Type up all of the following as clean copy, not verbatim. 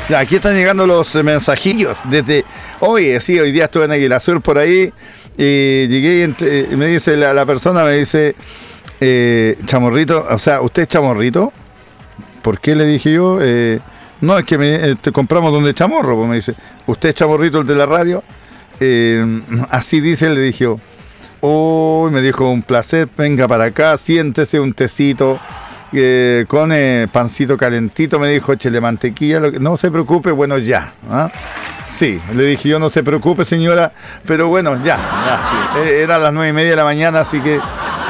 Ya, aquí están llegando los mensajillos desde... Oye, sí, hoy día estuve en Águila Sur por ahí y llegué y me dice la persona, me dice, chamorrito, o sea, ¿usted es chamorrito? ¿Por qué? Le dije yo, no, es que te compramos donde chamorro, pues me dice, ¿usted es chamorrito el de la radio? Así dice, le dije yo. Oh, me dijo, un placer, venga para acá, siéntese un tecito. Con pancito calentito, me dijo, échele mantequilla, no se preocupe, bueno, ya. ¿Ah? Sí, le dije yo, no se preocupe, señora, pero bueno, ya sí. Era a las 9:30 de la mañana, así que...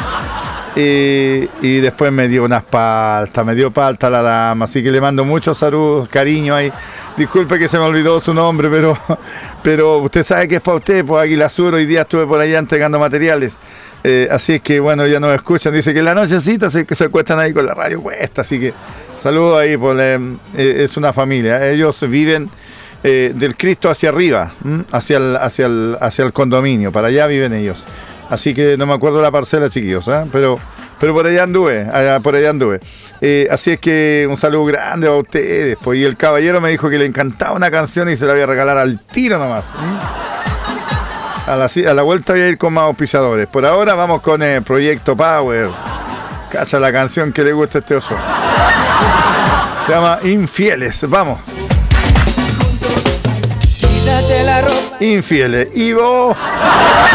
y después me dio palta la dama, así que le mando muchos saludos, cariño ahí. Disculpe que se me olvidó su nombre, pero usted sabe que es para usted, pues Águila Sur, hoy día estuve por allá entregando materiales. Así es que bueno, ya nos escuchan, dice que en la nochecita se acuestan ahí con la radio puesta, así que saludos ahí, es una familia, ellos viven del Cristo hacia arriba, hacia el condominio, para allá viven ellos, así que no me acuerdo la parcela, chiquillos, pero por allá anduve, así es que un saludo grande a ustedes, pues, y el caballero me dijo que le encantaba una canción y se la voy a regalar al tiro nomás. A la vuelta voy a ir con más auspiciadores. Por ahora vamos con el Proyecto Power. Cacha la canción que le gusta a este oso. Se llama Infieles. Vamos. Infieles. Y vos.